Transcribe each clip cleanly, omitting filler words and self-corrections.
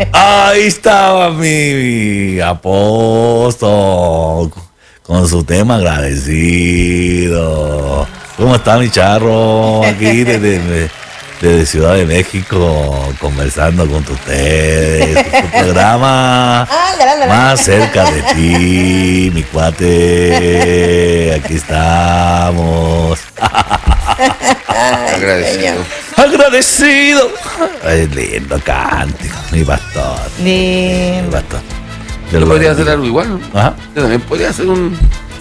Ahí estaba mi apóstol con su tema agradecido. ¿Cómo está mi charro? Aquí desde Ciudad de México, conversando con ustedes. Tu programa más cerca de ti, mi cuate. Aquí estamos. Agradecido. Agradecido. Ay, lindo cántico, mi pastor. Lindo. Mi pastor. Yo podría hacer algo igual, ¿no? Ajá. Yo también podría hacer un...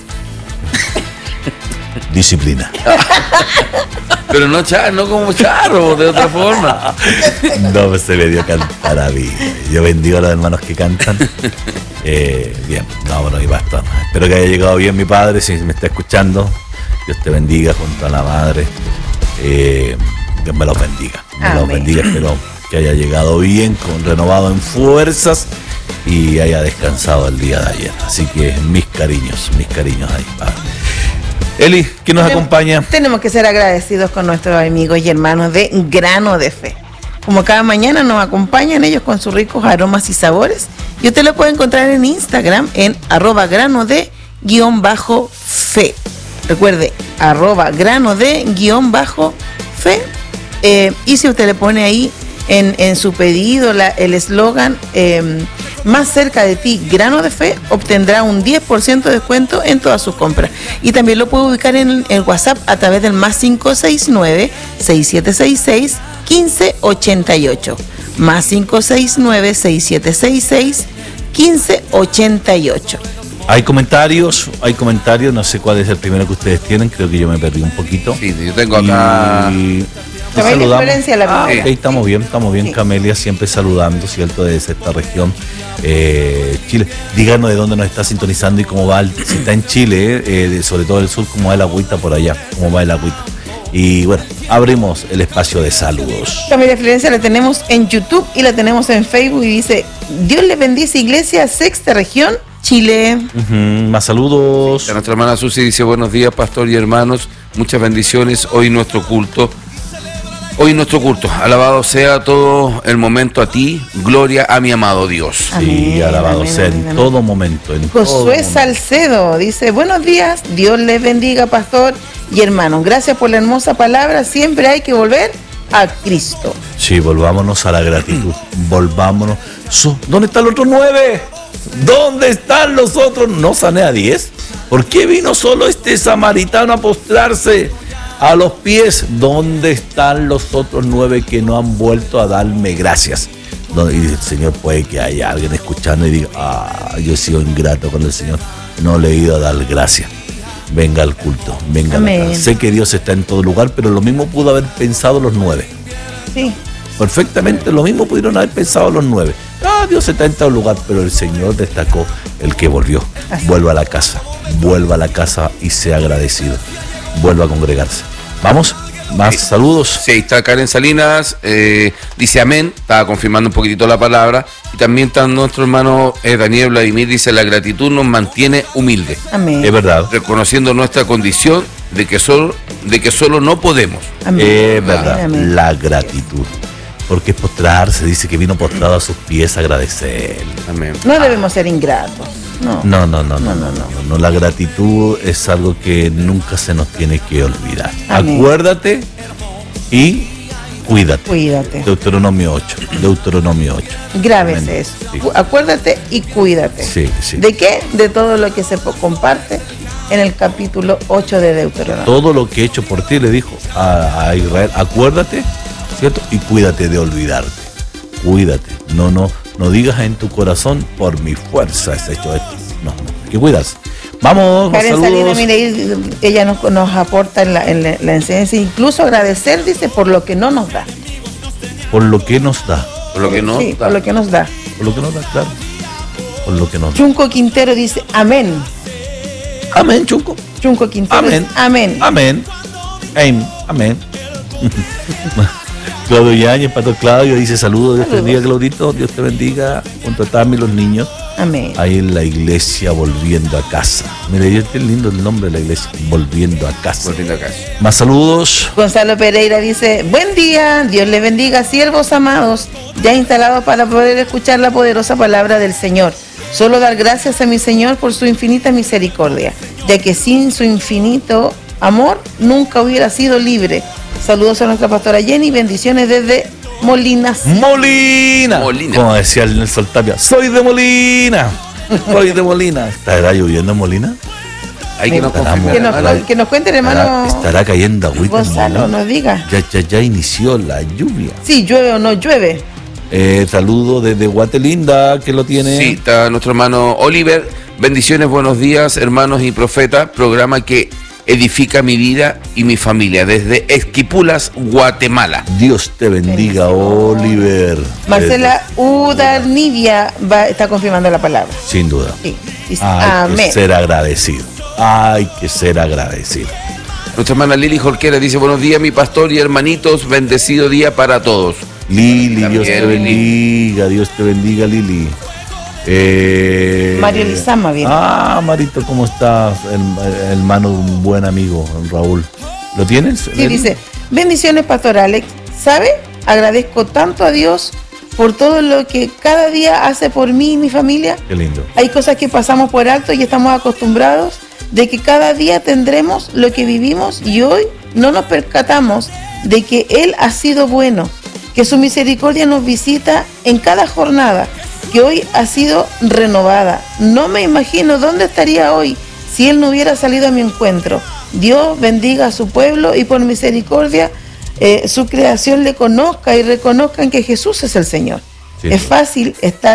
Disciplina. Pero no como charro, de otra forma. No se me dio cantar a mí. Yo bendigo a los hermanos que cantan. Bien, no, bueno, mi pastor. Espero que haya llegado bien mi padre, si me está escuchando. Dios te bendiga junto a la madre. Dios me los bendiga. Me los bendiga. Espero que haya llegado bien, renovado en fuerzas y haya descansado el día de ayer. Así que mis cariños ahí, padre. Eli, ¿quién nos acompaña? Tenemos que ser agradecidos con nuestros amigos y hermanos de Grano de Fe. Como cada mañana nos acompañan ellos con sus ricos aromas y sabores. Y usted lo puede encontrar en Instagram en @granode_fe. Recuerde, @granode_fe. Y si usted le pone ahí en su pedido el eslogan más cerca de ti, Grano de Fe, obtendrá un 10% de descuento en todas sus compras. Y también lo puede ubicar en el WhatsApp a través del +569-6766-1588. +569-6766-1588. Hay comentarios, no sé cuál es el primero que ustedes tienen, creo que yo me perdí un poquito. Sí, yo tengo acá... Camelia Florencia, la primera. Ok, estamos bien, sí. Camelia, siempre saludando, ¿cierto? Desde esta región, Chile. Díganos de dónde nos está sintonizando y cómo va, si está en Chile, sobre todo el sur, cómo va el agüita por allá, cómo va el agüita. Y bueno, abrimos el espacio de saludos. Camelia Florencia la tenemos en YouTube y la tenemos en Facebook y dice: Dios les bendice, Iglesia Sexta Región, Chile. Más saludos. Sí, nuestra hermana Susi dice: buenos días, pastor y hermanos, muchas bendiciones. Hoy nuestro culto, alabado sea todo el momento a ti, gloria a mi amado Dios. Amén, sí, alabado sea en todo momento. Josué Salcedo dice: buenos días, Dios les bendiga, pastor y hermanos. Gracias por la hermosa palabra, siempre hay que volver a Cristo. Sí, volvámonos a la gratitud, volvámonos. ¿Dónde están los otros 9? ¿Dónde están los otros? ¿No sané a 10? ¿Por qué vino solo este samaritano a postrarse a los pies? ¿Dónde están los otros 9 que no han vuelto a darme gracias? Y el Señor, puede que haya alguien escuchando y diga: yo he sido ingrato con el Señor, no le he ido a dar gracias. Venga al culto, venga a la casa. Sé que Dios está en todo lugar, pero lo mismo pudo haber pensado los 9. Sí. Perfectamente lo mismo pudieron haber pensado los 9. Dios está en todo lugar, pero el Señor destacó el que volvió. Vuelva a la casa y sea agradecido. Vuelva a congregarse. Vamos, más saludos. Sí, está Karen Salinas, dice amén, estaba confirmando un poquitito la palabra. Y también está nuestro hermano Daniel Vladimir, dice: la gratitud nos mantiene humildes. Amén. Es verdad. Reconociendo nuestra condición de que solo no podemos. Amén. Es verdad. Amén. La gratitud. Porque es postrarse, dice que vino postrado a sus pies a agradecer. Amén. No debemos ser ingratos. No. La gratitud es algo que nunca se nos tiene que olvidar. Amén. Acuérdate y cuídate. Deuteronomio 8. Grábese Amén. eso. Sí. Acuérdate y cuídate. Sí. ¿De qué? De todo lo que se comparte en el capítulo 8 de Deuteronomio. Todo lo que he hecho por ti, le dijo a Israel: acuérdate, ¿cierto? Y cuídate de olvidarte. Cuídate. No digas en tu corazón: por mi fuerza es hecho esto. No, hay que cuidarse. Vamos, Karen saludos. Salinas, mire, ella nos aporta en la enseñanza, incluso agradecer, dice, por lo que no nos da. Por lo que nos da. Por lo que nos da. Por lo que nos da. Por lo que nos da, claro. Por lo que nos da. Chunco Quintero dice: amén. Amén, Chunco. Chunco Quintero Amén. dice: amén. Amén. Amén. Claudio Yáñez, Pastor Claudio, dice saludos, Dios te bendiga, Claudito, Dios te bendiga, junto a Tami los niños. Amén. Ahí en la iglesia Volviendo a Casa. Mire, qué lindo el nombre de la iglesia, Volviendo a Casa. Volviendo a casa. Más saludos. Gonzalo Pereira dice, buen día, Dios le bendiga, siervos amados, ya instalados para poder escuchar la poderosa palabra del Señor. Solo dar gracias a mi Señor por su infinita misericordia, ya que sin su infinito amor nunca hubiera sido libre. Saludos a nuestra pastora Jenny, bendiciones desde Molinas. Molina. Como decía el Nelson Tapia, soy de Molina. Soy de Molina. ¿Estará lloviendo en Molina? Hay que nos confirme. Que nos cuente el hermano. Estará cayendo agüita. Gonzalo, nos diga. Ya inició la lluvia. Sí, llueve o no llueve. Saludo desde Guatelinda, que lo tiene. Sí, está nuestro hermano Oliver. Bendiciones, buenos días, hermanos y profetas. Programa que edifica mi vida y mi familia desde Esquipulas, Guatemala. Dios te bendiga, Oliver. Marcela Udarnivia está confirmando la palabra. Sin duda. Sí. Dice, Hay amén. que ser agradecido. Hay que ser agradecido. Nuestra hermana Lili Jorquera dice, buenos días, mi pastor y hermanitos, bendecido día para todos. Lili, También, Dios te Lili. bendiga, Dios te bendiga, Lili. Mario Lizama viene. Marito, ¿cómo estás? El hermano de un buen amigo, Raúl. ¿Lo tienes? Sí, dice, bendiciones, pastor Alex. ¿Sabe? Agradezco tanto a Dios por todo lo que cada día hace por mí y mi familia. Qué lindo. Hay cosas que pasamos por alto y estamos acostumbrados de que cada día tendremos lo que vivimos y hoy no nos percatamos de que Él ha sido bueno, que su misericordia nos visita en cada jornada, que hoy ha sido renovada. No me imagino dónde estaría hoy si Él no hubiera salido a mi encuentro. Dios bendiga a su pueblo y por misericordia su creación le conozca y reconozcan que Jesús es el Señor. Sí. Es fácil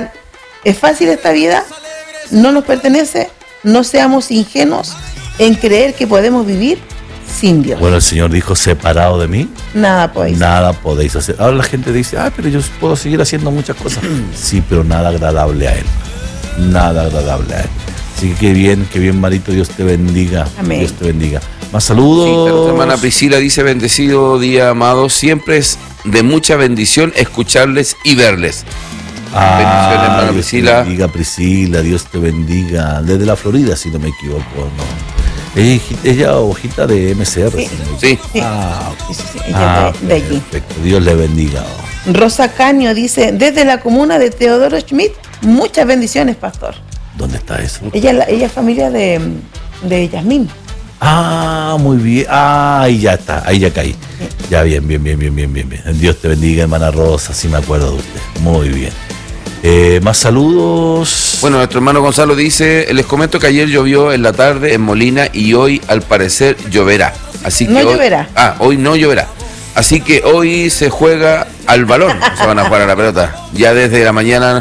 esta vida, no nos pertenece, no seamos ingenuos en creer que podemos vivir sin Dios. Bueno, el Señor dijo, separado de mí, Nada podéis. nada podéis hacer. Ahora la gente dice, pero yo puedo seguir haciendo muchas cosas. Sí, pero nada agradable a Él. Nada agradable a Él. Así que qué bien, Marito, Dios te bendiga. Amén. Dios te bendiga. Más saludos. Sí, nuestra hermana Priscila dice, bendecido día, amados. Siempre es de mucha bendición escucharles y verles. Bendiciones, hermana Dios Priscila. te bendiga, Priscila, Dios te bendiga. Desde la Florida, si no me equivoco, ¿no? Ella hojita de MCR. Sí. si no me equivoco. Sí. Sí. Sí, ella es de allí. Perfecto. Dios le bendiga. Rosa Caño dice, desde la comuna de Teodoro Schmidt, muchas bendiciones, pastor. ¿Dónde está eso? Ella es familia de Yasmín. Muy bien. Ahí ya está, ahí ya caí. Ya bien. Dios te bendiga, hermana Rosa, sí me acuerdo de usted. Muy bien. Más saludos. Bueno, nuestro hermano Gonzalo dice, les comento que ayer llovió en la tarde en Molina y hoy al parecer lloverá. Así que No hoy, lloverá. Hoy no lloverá. Así que hoy se juega al balón, se van a jugar a la pelota. Ya desde la mañana,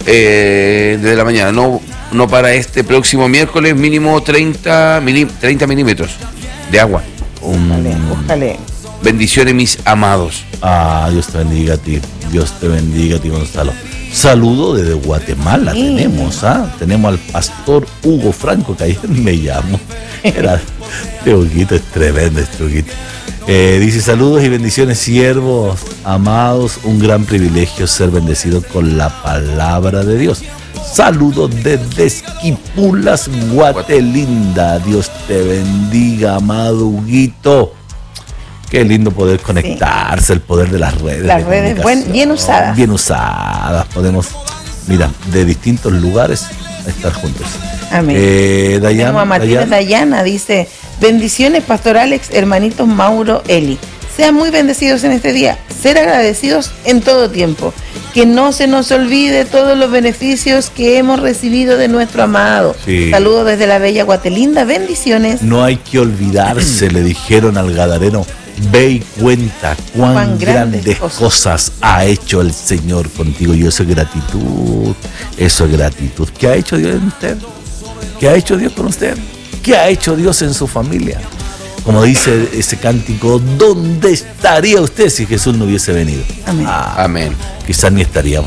no para este próximo miércoles, mínimo 30 milímetros de agua. Ojalá. Bendiciones, mis amados. Dios te bendiga a ti. Dios te bendiga a ti, Gonzalo. Saludo desde Guatemala. Sí. Tenemos al pastor Hugo Franco, que ayer me llamó. Este Huguito es tremendo, este Huguito. Dice, saludos y bendiciones, siervos amados. Un gran privilegio ser bendecido con la palabra de Dios. Saludos desde Esquipulas, Guatelinda. Dios te bendiga, amado Huguito. Qué lindo poder conectarse, el poder de las redes. Las redes bien usadas. Bien usadas. Podemos, mira, de distintos lugares estar juntos. Amén. Tenemos a Martínez Dayana, dice, bendiciones, pastor Alex, hermanitos Mauro, Eli. Sean muy bendecidos en este día, ser agradecidos en todo tiempo. Que no se nos olvide todos los beneficios que hemos recibido de nuestro amado. Sí. Saludos desde la bella Guatelinda, bendiciones. No hay que olvidarse, le dijeron al Gadareno, ve y cuenta cuán grandes cosas ha hecho el Señor contigo. Y eso es gratitud, eso es gratitud. ¿Qué ha hecho Dios en usted? ¿Qué ha hecho Dios con usted? ¿Qué ha hecho Dios en su familia? Como dice ese cántico, ¿dónde estaría usted si Jesús no hubiese venido? Amén. Amén. Quizás ni estaríamos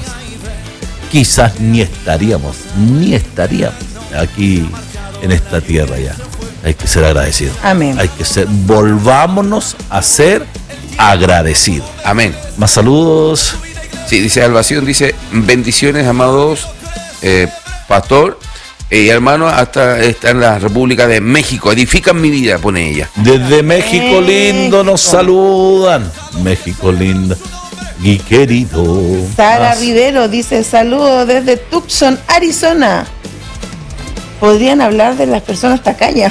aquí en esta tierra ya. Hay que ser agradecidos. Amén. Volvámonos a ser agradecido. Amén. Más saludos. Sí, dice Salvación, dice, bendiciones, amados, pastor y hermanos, hasta está en la República de México. Edifican mi vida, pone ella. Desde México lindo nos saludan. México lindo y querido. Sara Rivero dice, saludos desde Tucson, Arizona. ¿Podrían hablar de las personas tacañas?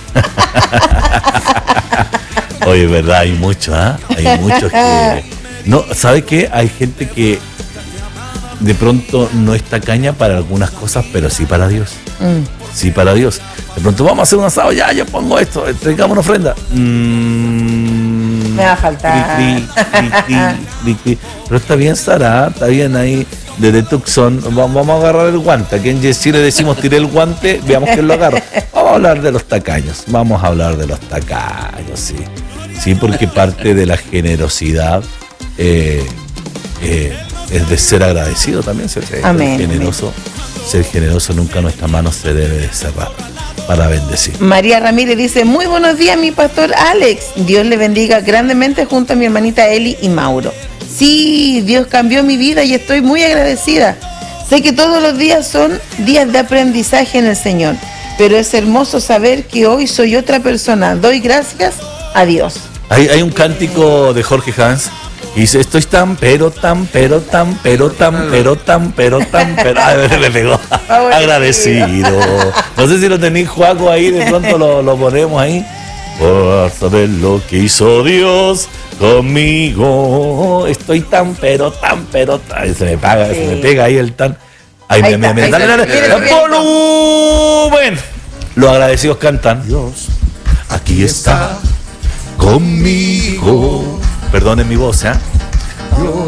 Oye, verdad, hay muchos, ¿ah? Hay muchos que... No, ¿sabe qué? Hay gente que de pronto no es tacaña para algunas cosas, pero sí para Dios. Sí para Dios. De pronto vamos a hacer un asado, ya, yo pongo esto, traigamos una ofrenda. Me va a faltar. Pero está bien, Sara, está bien ahí. Desde Tucson, vamos a agarrar el guante. Aquí en Yesí le decimos tiré el guante, veamos quién lo agarra. Vamos a hablar de los tacaños. Vamos a hablar de los tacaños, sí. Sí, porque parte de la generosidad es de ser agradecido también, ser generoso. Ser generoso, nunca nuestra mano se debe de cerrar para bendecir. María Ramírez dice, muy buenos días mi pastor Alex, Dios le bendiga grandemente junto a mi hermanita Eli y Mauro. Sí, Dios cambió mi vida y estoy muy agradecida. Sé que todos los días son días de aprendizaje en el Señor, pero es hermoso saber que hoy soy otra persona. Doy gracias a Dios. Hay un cántico de Jorge Hans y dice, estoy tan, pero tan, pero tan, pero tan, pero tan, pero tan, pero... Ay, me pegó. Agradecido. No sé si lo tenéis, Juaco, ahí, de pronto lo ponemos ahí. Por saber lo que hizo Dios conmigo. Estoy tan, pero tan, pero tan... Se me pega ahí el tan... Ahí dale. ¡Volumen! Los agradecidos cantan. Dios, aquí está conmigo. Perdonen mi voz, ¿eh?